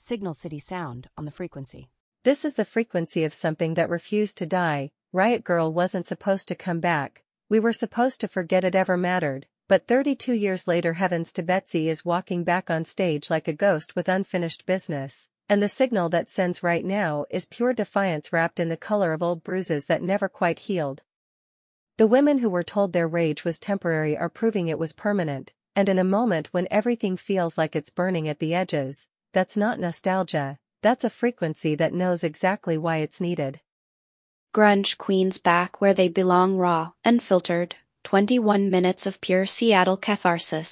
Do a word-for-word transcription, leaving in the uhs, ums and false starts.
Signal City sound on the frequency. This is the frequency of something that refused to die. Riot Grrrl wasn't supposed to come back, we were supposed to forget it ever mattered, but thirty-two years later heavens to Betsy is walking back on stage like a ghost with unfinished business, and the signal that sends right now is pure defiance wrapped in the color of old bruises that never quite healed. The women who were told their rage was temporary are proving it was permanent, and in a moment when everything feels like it's burning at the edges, that's not nostalgia, that's a frequency that knows exactly why it's needed. Grunge queens back where they belong, raw, unfiltered, twenty-one minutes of pure Seattle catharsis.